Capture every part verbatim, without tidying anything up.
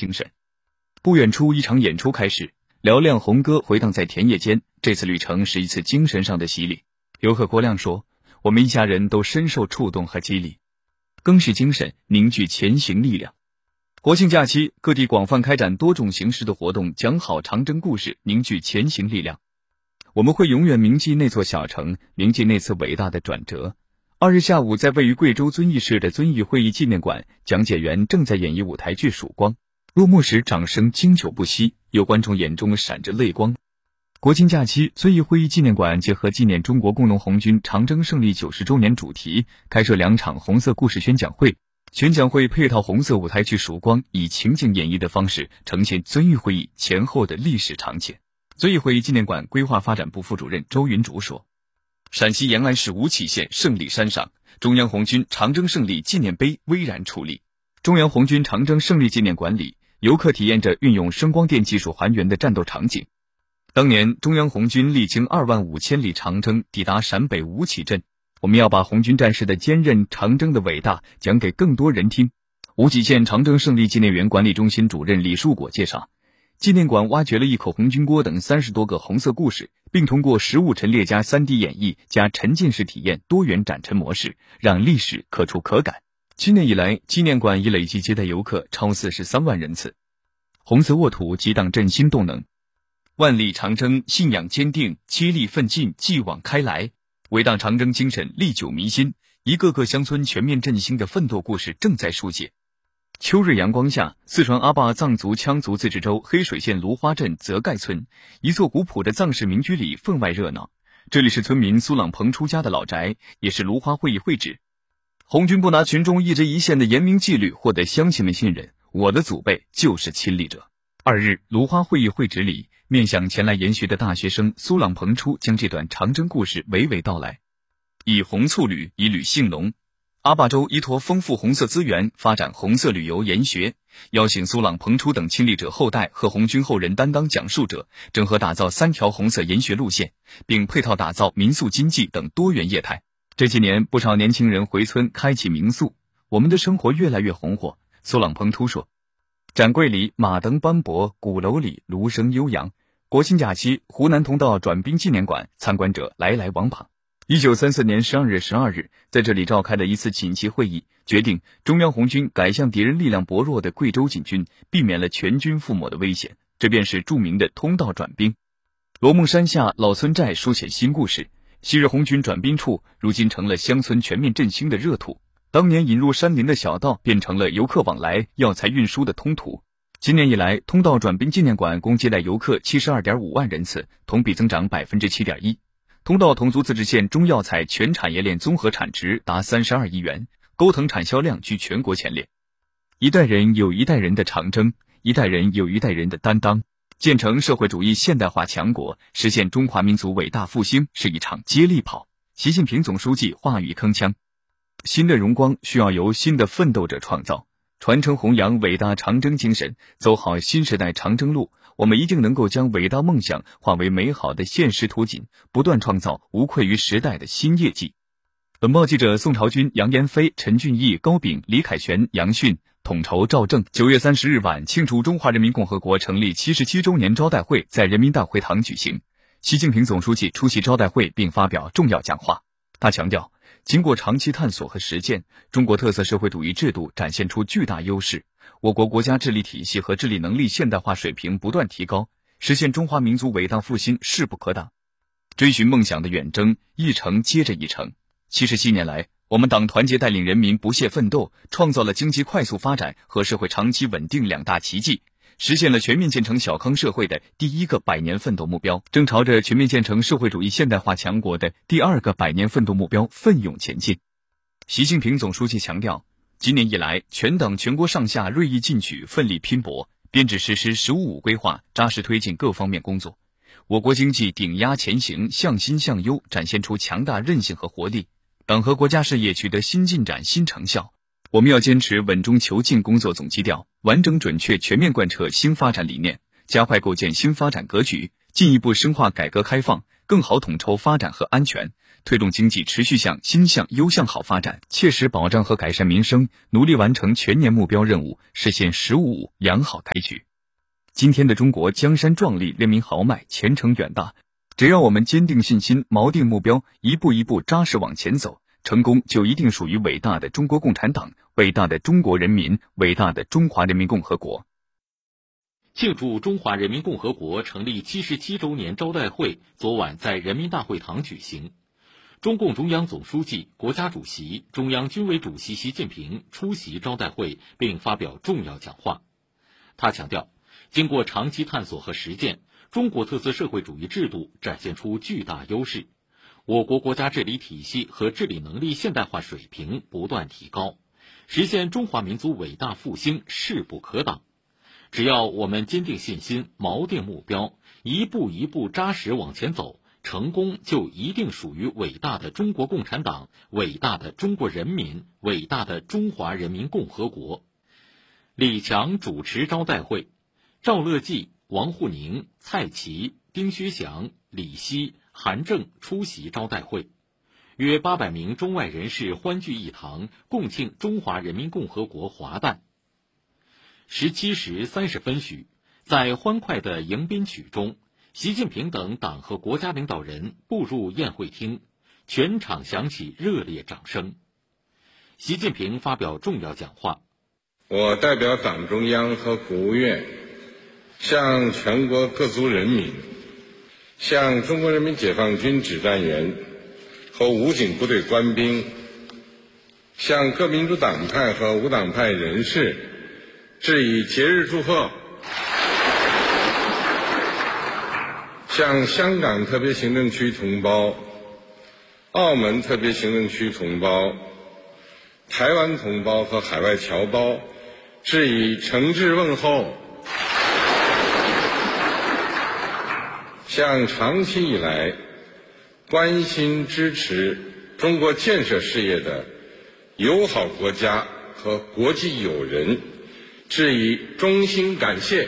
精神。不远处一场演出开始，嘹亮红歌回荡在田野间，这次旅程是一次精神上的洗礼。游客郭亮说，我们一家人都深受触动和激励，更是精神凝聚前行力量。国庆假期，各地广泛开展多种形式的活动，讲好长征故事，凝聚前行力量。我们会永远铭记那座小城，铭记那次伟大的转折。二日下午，在位于贵州遵义市的遵义会议纪念馆，讲解员正在演绎舞台剧《曙光》。落幕时，掌声经久不息，有观众眼中闪着泪光。国庆假期，遵义会议纪念馆结合纪念中国工农红军长征胜利九十周年主题，开设两场红色故事宣讲会。宣讲会配套红色舞台剧《曙光》，以情景演绎的方式呈现遵义会议前后的历史场景。遵义会议纪念馆规划发展部副主任周云竹说，陕西延安市吴起县胜利山上，中央红军长征胜利纪念碑巍然矗立。中央红军长征胜利纪念馆里，游客体验着运用声光电技术还原的战斗场景。当年中央红军历经二万五千里长征，抵达陕北吴起镇。我们要把红军战士的坚韧、长征的伟大讲给更多人听。吴起县长征胜利纪念园管理中心主任李树果介绍，纪念馆挖掘了一口红军锅等三十多个红色故事，并通过实物陈列加 三 D 演绎加沉浸式体验多元展陈模式，让历史可触可感。今年以来，纪念馆已累计接待游客超四十三万人次。红色沃土激荡振兴动能，万里长征信仰坚定，接力奋进继往开来。伟大长征精神历久弥新，一个个乡村全面振兴的奋斗故事正在书写。秋日阳光下，四川阿坝藏族羌族自治州黑水县芦花镇泽盖村一座古朴的藏式民居里分外热闹。这里是村民苏朗鹏出家的老宅，也是芦花会议会址。红军不拿群众一针一线的严明纪律获得乡亲们信任，我的祖辈就是亲历者。二日，芦花会议会址里，面向前来研学的大学生苏朗鹏初将这段长征故事娓娓道来。以红促旅，以旅兴隆。阿坝州依托丰富红色资源，发展红色旅游研学，邀请苏朗鹏初等亲历者后代和红军后人担当讲述者，整合打造三条红色研学路线，并配套打造民宿经济等多元业态。这几年，不少年轻人回村开启民宿，我们的生活越来越红火。苏朗鹏初说，展柜里马灯斑驳，鼓楼里芦声悠扬。国庆假期，湖南通道转兵纪念馆参观者来来往往。一九三四年十二月十二日，在这里召开了一次紧急会议，决定中央红军改向敌人力量薄弱的贵州进军，避免了全军覆没的危险。这便是著名的通道转兵。罗梦山下老村寨书写新故事，昔日红军转兵处，如今成了乡村全面振兴的热土。当年引入山林的小道变成了游客往来、药材运输的通途。今年以来，通道转兵纪念馆共接待游客 七十二点五万人次，同比增长 百分之七点一。通道侗族自治县中药材全产业链综合产值达三十二亿元，钩藤产销量居全国前列。一代人有一代人的长征，一代人有一代人的担当。建成社会主义现代化强国，实现中华民族伟大复兴是一场接力跑。习近平总书记话语铿锵，新的荣光需要由新的奋斗者创造，传承弘扬伟大长征精神，走好新时代长征路，我们一定能够将伟大梦想化为美好的现实图景，不断创造无愧于时代的新业绩。本报记者宋朝军、杨延飞、陈俊义、高炳、李凯旋、杨迅统筹赵正。九月三十日晚，庆祝中华人民共和国成立七十七周年招待会在人民大会堂举行。习近平总书记出席招待会并发表重要讲话。他强调，经过长期探索和实践，中国特色社会主义制度展现出巨大优势，我国国家治理体系和治理能力现代化水平不断提高，实现中华民族伟大复兴势不可挡。追寻梦想的远征，一程接着一程。七十七年来，我们党团结带领人民不懈奋斗，创造了经济快速发展和社会长期稳定两大奇迹，实现了全面建成小康社会的第一个百年奋斗目标，正朝着全面建成社会主义现代化强国的第二个百年奋斗目标奋勇前进。习近平总书记强调，今年以来，全党全国上下锐意进取，奋力拼搏，编制实施“十五五”规划，扎实推进各方面工作。我国经济顶压前行，向新向优，展现出强大韧性和活力，党和国家事业取得新进展、新成效。我们要坚持稳中求进工作总基调，完整准确全面贯彻新发展理念，加快构建新发展格局，进一步深化改革开放， 更好统筹发展和安全，推动经济持续向新向优向好发展，切实保障和改善民生，努力完成全年目标任务，实现“十五五”良好开局。今天的中国江山壮丽，人民豪迈，前程远大。只要我们坚定信心，锚定目标，一步一步扎实往前走，成功就一定属于伟大的中国共产党，伟大的中国人民，伟大的中华人民共和国。 庆祝中华人民共和国成立七十七周年招待会昨晚在人民大会堂举行。中共中央总书记、国家主席、中央军委主席习近平出席招待会并发表重要讲话。他强调，经过长期探索和实践，中国特色社会主义制度展现出巨大优势，我国国家治理体系和治理能力现代化水平不断提高，实现中华民族伟大复兴势不可挡。只要我们坚定信心，锚定目标，一步一步扎实往前走，成功就一定属于伟大的中国共产党，伟大的中国人民，伟大的中华人民共和国。李强主持招待会，赵乐际、王沪宁、蔡奇、丁薛祥、李希、韩正出席招待会，约八百名中外人士欢聚一堂，共庆中华人民共和国华诞。十七时三十分许，在欢快的迎宾曲中，习近平等党和国家领导人步入宴会厅，全场响起热烈掌声。习近平发表重要讲话： 我代表党中央和国务院，向全国各族人民，向中国人民解放军指战员和武警部队官兵，向各民主党派和无党派人士致以节日祝贺，向香港特别行政区同胞、澳门特别行政区同胞、台湾同胞和海外侨胞致以诚挚问候，向长期以来关心支持中国建设事业的友好国家和国际友人致以衷心感谢。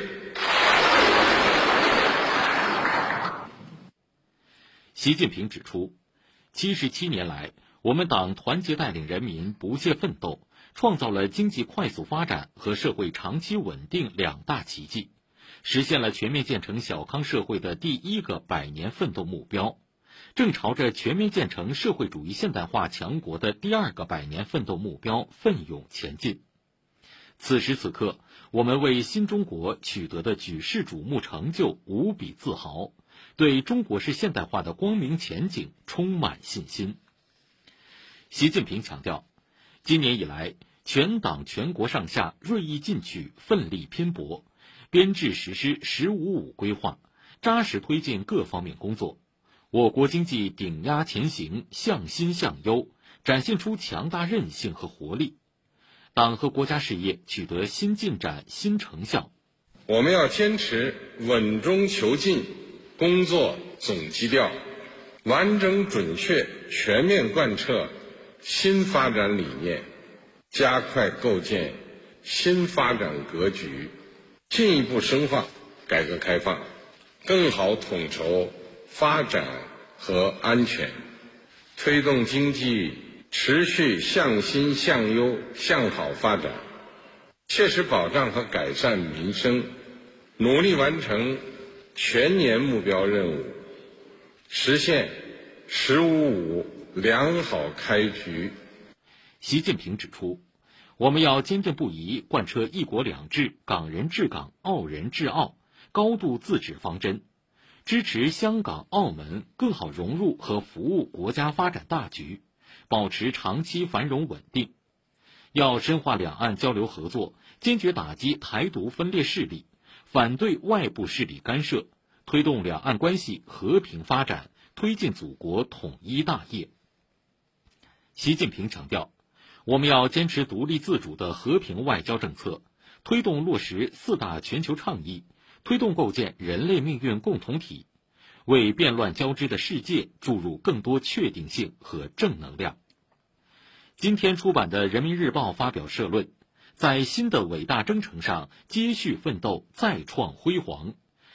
习近平指出，七十七年来，我们党团结带领人民不懈奋斗，创造了经济快速发展和社会长期稳定两大奇迹，实现了全面建成小康社会的第一个百年奋斗目标，正朝着全面建成社会主义现代化强国的第二个百年奋斗目标奋勇前进。此时此刻，我们为新中国取得的举世瞩目成就无比自豪，对中国式现代化的光明前景充满信心。习近平强调，今年以来，全党全国上下锐意进取，奋力拼搏，编制实施“十五五”规划，扎实推进各方面工作，我国经济顶压前行，向新向优，展现出强大韧性和活力。党和国家事业取得新进展、新成效。 我们要坚持稳中求进工作总基调，完整准确全面贯彻新发展理念，加快构建新发展格局，进一步深化改革开放，更好统筹发展和安全，推动经济持续向新向优向好发展，切实保障和改善民生，努力完成全年目标任务，实现“十五五”良好开局。 习近平指出，我们要坚定不移贯彻一国两制、港人治港、澳人治澳高度自治方针，支持香港、澳门更好融入和服务国家发展大局，保持长期繁荣稳定。要深化两岸交流合作，坚决打击台独分裂势力，反对外部势力干涉，推动两岸关系和平发展，推进祖国统一大业。习近平强调，我们要坚持独立自主的和平外交政策，推动落实四大全球倡议，推动构建人类命运共同体，为变乱交织的世界注入更多确定性和正能量。今天出版的《人民日报》发表社论，在新的伟大征程上接续奋斗，再创辉煌，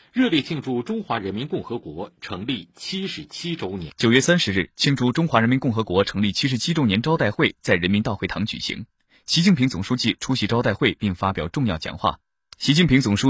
热烈庆祝中华人民共和国成立七十七周年。 九月三十日，庆祝中华人民共和国成立七十七周年招待会在人民大会堂举行。习近平总书记出席招待会并发表重要讲话。习近平总书